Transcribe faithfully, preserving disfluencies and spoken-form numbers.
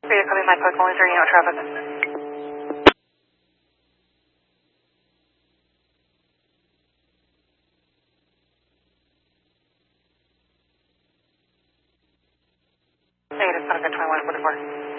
Free to come in my park, only zero unit traffic. Negative, Sonic twenty-one forty-four.